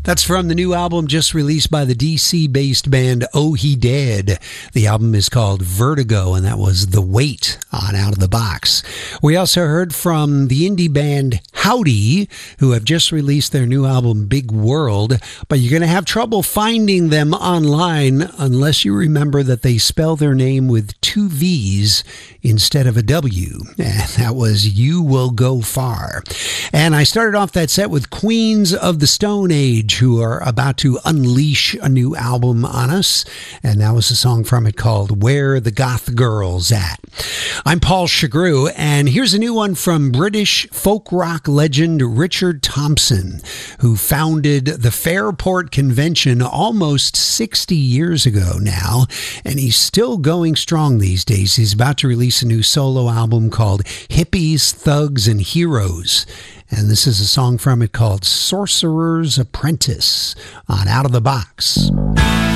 That's from the new album just released by the DC-based band Oh He Dead. The album is called Vertigo, and that was The Weight on Out of the Box. We also heard from the indie band Howdy, who have just released their new album Big World, but you're going to have trouble finding them online unless you remember that they spell their name with two V's instead of a W, and that was You Will Go Far. And I started off that set with Queens of the Stone Age, who are about to unleash a new album on us, and that was a song from it called Where the Goth Girls At. I'm Paul Chagru, and here's a new one from British folk rock legend Richard Thompson, who founded the Fairport Convention almost 60 years ago now, and he's still going strong these days. He's about to release a new solo album called Hippies, Thugs, and Heroes. And this is a song from it called Sorcerer's Apprentice on Out of the Box.